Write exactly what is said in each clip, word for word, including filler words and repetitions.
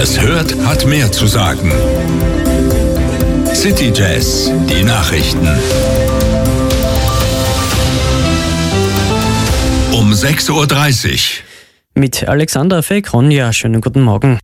Wer es hört, hat mehr zu sagen. City Jazz, die Nachrichten. Um sechs Uhr dreißig. Mit Alexander Feikronja, schönen guten Morgen.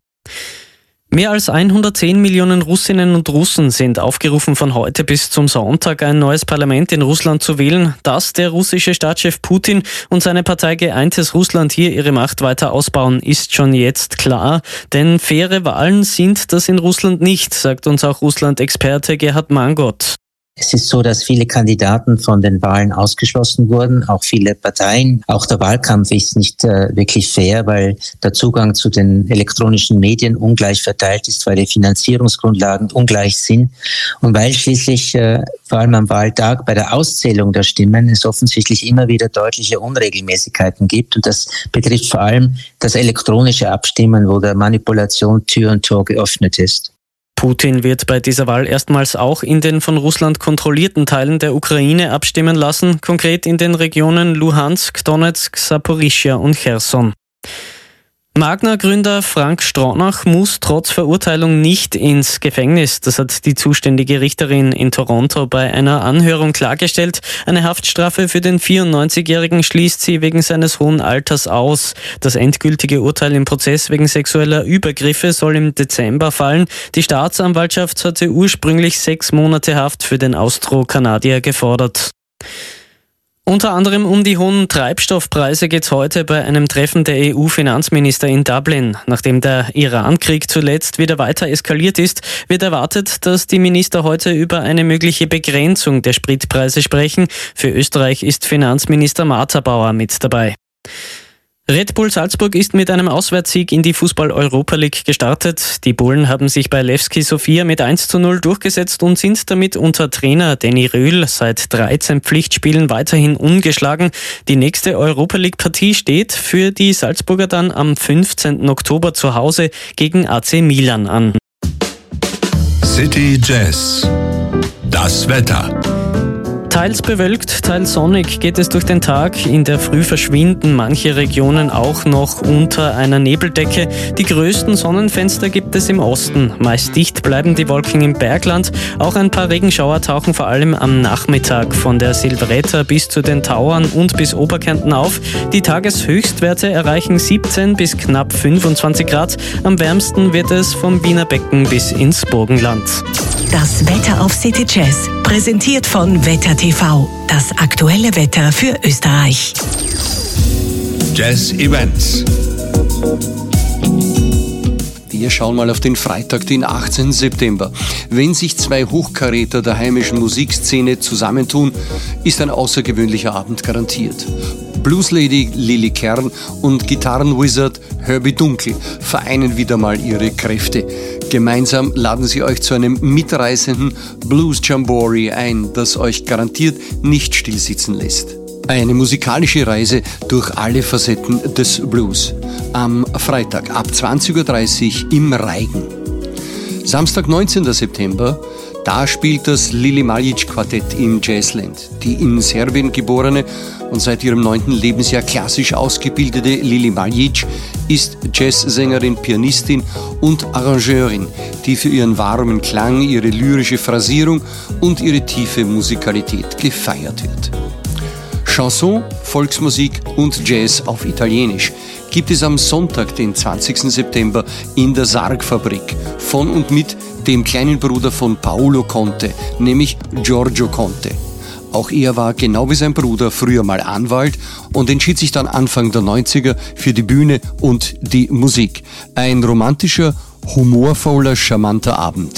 Mehr als hundertzehn Millionen Russinnen und Russen sind aufgerufen, von heute bis zum Sonntag ein neues Parlament in Russland zu wählen. Dass der russische Staatschef Putin und seine Partei Geeintes Russland hier ihre Macht weiter ausbauen, ist schon jetzt klar. Denn faire Wahlen sind das in Russland nicht, sagt uns auch Russland-Experte Gerhard Mangot. Es ist so, dass viele Kandidaten von den Wahlen ausgeschlossen wurden, auch viele Parteien. Auch der Wahlkampf ist nicht äh, wirklich fair, weil der Zugang zu den elektronischen Medien ungleich verteilt ist, weil die Finanzierungsgrundlagen ungleich sind und weil schließlich äh, vor allem am Wahltag bei der Auszählung der Stimmen es offensichtlich immer wieder deutliche Unregelmäßigkeiten gibt. Und das betrifft vor allem das elektronische Abstimmen, wo der Manipulation Tür und Tor geöffnet ist. Putin wird bei dieser Wahl erstmals auch in den von Russland kontrollierten Teilen der Ukraine abstimmen lassen, konkret in den Regionen Luhansk, Donetsk, Saporischschja und Cherson. Magna-Gründer Frank Stronach muss trotz Verurteilung nicht ins Gefängnis. Das hat die zuständige Richterin in Toronto bei einer Anhörung klargestellt. Eine Haftstrafe für den vierundneunzigjährigen schließt sie wegen seines hohen Alters aus. Das endgültige Urteil im Prozess wegen sexueller Übergriffe soll im Dezember fallen. Die Staatsanwaltschaft hatte ursprünglich sechs Monate Haft für den Austro-Kanadier gefordert. Unter anderem um die hohen Treibstoffpreise geht es heute bei einem Treffen der E U-Finanzminister in Dublin. Nachdem der Iran-Krieg zuletzt wieder weiter eskaliert ist, wird erwartet, dass die Minister heute über eine mögliche Begrenzung der Spritpreise sprechen. Für Österreich ist Finanzminister Martha Bauer mit dabei. Red Bull Salzburg ist mit einem Auswärtssieg in die Fußball-Europa League gestartet. Die Bullen haben sich bei Levski Sofia mit eins zu null durchgesetzt und sind damit unter Trainer Danny Röhl seit dreizehn Pflichtspielen weiterhin ungeschlagen. Die nächste Europa League-Partie steht für die Salzburger dann am fünfzehnten Oktober zu Hause gegen A C Milan an. City Jazz, das Wetter. Teils bewölkt, teils sonnig geht es durch den Tag. In der Früh verschwinden manche Regionen auch noch unter einer Nebeldecke. Die größten Sonnenfenster gibt es im Osten. Meist dicht bleiben die Wolken im Bergland. Auch ein paar Regenschauer tauchen vor allem am Nachmittag von der Silvretta bis zu den Tauern und bis Oberkärnten auf. Die Tageshöchstwerte erreichen siebzehn bis knapp fünfundzwanzig Grad. Am wärmsten wird es vom Wiener Becken bis ins Burgenland. Das Wetter auf City Jazz, präsentiert von Wetter T V, das aktuelle Wetter für Österreich. Jazz Events. Wir schauen mal auf den Freitag, den achtzehnten September. Wenn sich zwei Hochkaräter der heimischen Musikszene zusammentun, ist ein außergewöhnlicher Abend garantiert. Blueslady Lily Kern und Gitarrenwizard Herbie Dunkel vereinen wieder mal ihre Kräfte. Gemeinsam laden sie euch zu einem mitreißenden Blues Jamboree ein, das euch garantiert nicht stillsitzen lässt. Eine musikalische Reise durch alle Facetten des Blues. Am Freitag ab zwanzig Uhr dreißig im Reigen. Samstag, neunzehnten September, da spielt das Lili Maljic Quartett im Jazzland. Die in Serbien geborene und seit ihrem neunten Lebensjahr klassisch ausgebildete Lili Maljic ist Jazzsängerin, Pianistin und Arrangeurin, die für ihren warmen Klang, ihre lyrische Phrasierung und ihre tiefe Musikalität gefeiert wird. Chanson, Volksmusik und Jazz auf Italienisch gibt es am Sonntag, den zwanzigsten September, in der Sargfabrik von und mit dem kleinen Bruder von Paolo Conte, nämlich Giorgio Conte. Auch er war, genau wie sein Bruder, früher mal Anwalt und entschied sich dann Anfang der neunziger für die Bühne und die Musik. Ein romantischer, humorvoller, charmanter Abend.